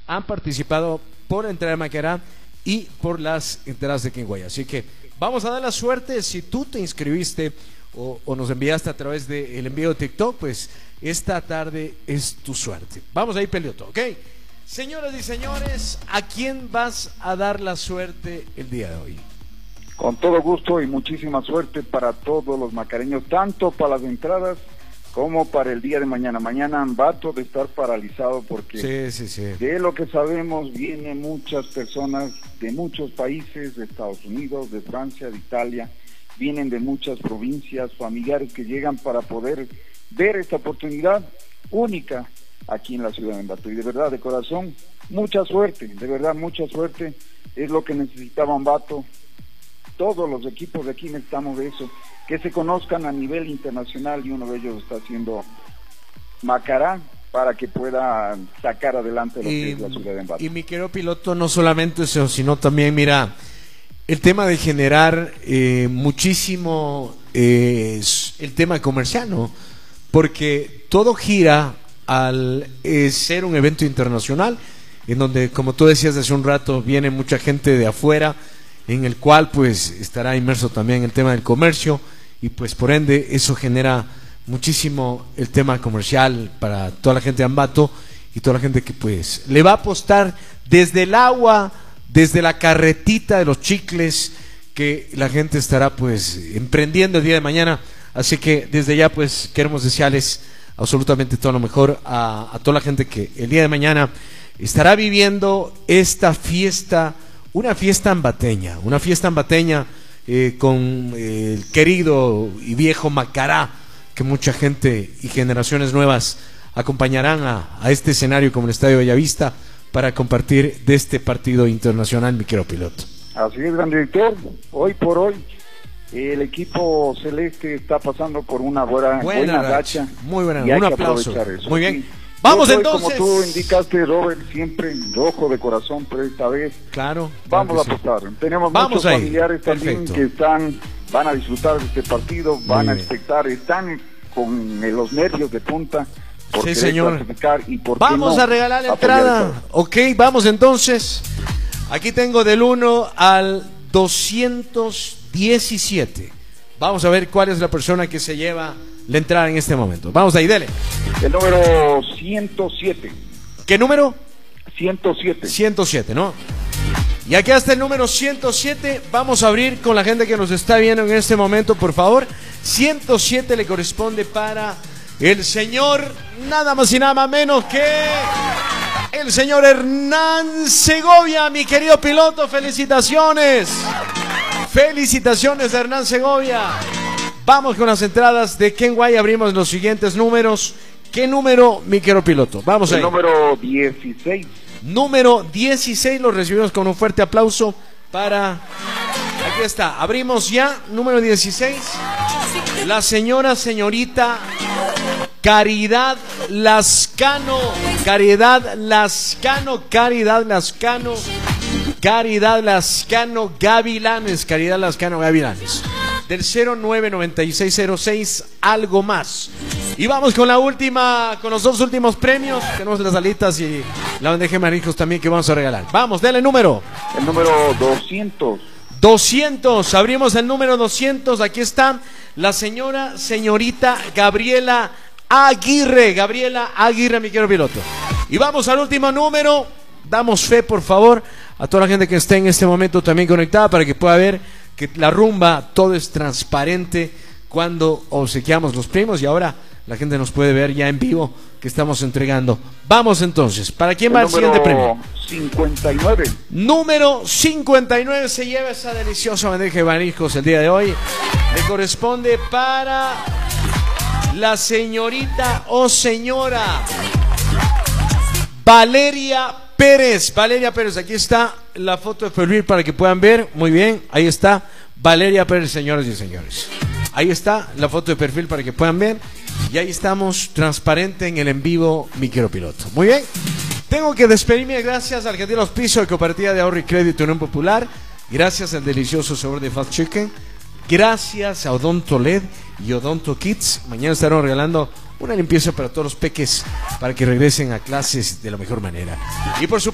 han participado por la entrada de Macará y por las entradas de Kenway. Así que vamos a dar la suerte. Si tú te inscribiste o nos enviaste a través del envío de TikTok, pues esta tarde es tu suerte. Vamos ahí, Pelioto, ¿ok? Señoras y señores, ¿a quién vas a dar la suerte el día de hoy? Con todo gusto y muchísima suerte para todos los macareños, tanto para las entradas como para el día de mañana. Mañana Ambato de estar paralizado porque de lo que sabemos vienen muchas personas de muchos países, de Estados Unidos, de Francia, de Italia, vienen de muchas provincias, familiares que llegan para poder ver esta oportunidad única aquí en la ciudad de Ambato. Y de verdad, de corazón, mucha suerte, de verdad, mucha suerte, es lo que necesitaba Ambato. Todos los equipos de aquí necesitamos de eso, que se conozcan a nivel internacional, y uno de ellos está haciendo Macará para que pueda sacar adelante lo que es la ciudad de Ambato. Y mi querido Piloto, no solamente eso, sino también, mira, el tema de generar muchísimo el tema comercial, ¿no? Porque todo gira al ser un evento internacional, en donde, como tú decías hace un rato, viene mucha gente de afuera, en el cual pues estará inmerso también el tema del comercio, y pues por ende eso genera muchísimo el tema comercial para toda la gente de Ambato y toda la gente que pues le va a apostar desde el agua, desde la carretita de los chicles, que la gente estará pues emprendiendo el día de mañana. Así que desde ya pues queremos desearles absolutamente todo lo mejor a toda la gente que el día de mañana estará viviendo esta fiesta, una fiesta ambateña con el querido y viejo Macará, que mucha gente y generaciones nuevas acompañarán a este escenario como el Estadio Bellavista para compartir de este partido internacional, mi querido Piloto. Así es, gran director. Hoy por hoy el equipo celeste está pasando por una buena racha. Muy buena, un aplauso. Muy bien. Sí. Vamos entonces. Como tú indicaste, Robert, siempre rojo de corazón, pero esta vez vamos a apostar. Tenemos muchos familiares también que van a disfrutar de este partido, van a expectar, están con los nervios de punta. Sí, señor. Vamos a regalar la entrada. Ok, vamos entonces. Aquí tengo del 1 al 217. Vamos a ver cuál es la persona que se lleva la entrada en este momento. Vamos ahí, dele. El número 107. ¿Qué número? 107. 107, ¿no? Y aquí está el número 107. Vamos a abrir con la gente que nos está viendo en este momento, por favor. 107 le corresponde para el señor, nada más y nada menos que el señor Hernán Segovia, mi querido Piloto. Felicitaciones. Felicitaciones a Hernán Segovia. Vamos con las entradas de Kenway. Abrimos los siguientes números. ¿Qué número, mi querido Piloto? Vamos ahí. El número 16. Número 16, lo recibimos con un fuerte aplauso para... Aquí está, abrimos ya, número 16. La señorita Caridad Lascano. Caridad Lascano Gavilanes. Del 099606 algo más. Y vamos con la última, con los dos últimos premios. Tenemos las alitas y la bandeja de mariscos también que vamos a regalar. Vamos, dale número. El número 200. 200, abrimos el número 200. Aquí está la señorita Gabriela Aguirre, mi querido Piloto. Y vamos al último número. Damos fe, por favor, a toda la gente que esté en este momento también conectada, para que pueda ver que la rumba, todo es transparente cuando obsequiamos los premios, y ahora la gente nos puede ver ya en vivo que estamos entregando. Vamos entonces, ¿para quién va el siguiente premio? 59. Número 59 se lleva esa deliciosa bandeja de mariscos el día de hoy. Le corresponde para la señorita o señora Valeria Pérez, aquí está la foto de perfil para que puedan ver. Muy bien, ahí está Valeria Pérez, señoras y señores. Ahí está la foto de perfil para que puedan ver. Y ahí estamos, transparente en el en vivo, mi querido Piloto. Muy bien, tengo que despedirme. Gracias al gentil auspicio de Cooperativa de Ahorro y Crédito Unión Popular. Gracias al delicioso sabor de Fast Chicken. Gracias a Odonto LED y Odonto Kids. Mañana estaremos regalando una limpieza para todos los peques, para que regresen a clases de la mejor manera. Y por supuesto,